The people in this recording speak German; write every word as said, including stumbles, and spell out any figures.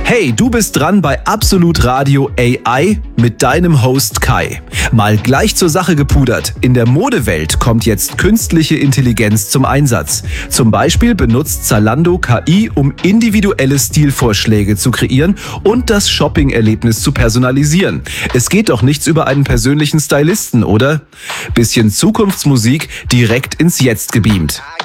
Hey, du bist dran bei Absolut Radio A I mit deinem Host Kai. Mal gleich zur Sache gepudert. In der Modewelt kommt jetzt künstliche Intelligenz zum Einsatz. Zum Beispiel benutzt Zalando K I, um individuelle Stilvorschläge zu kreieren und das Shopping-Erlebnis zu personalisieren. Es geht doch nichts über einen persönlichen Stylisten, oder? Bisschen Zukunftsmusik direkt ins Jetzt gebeamt.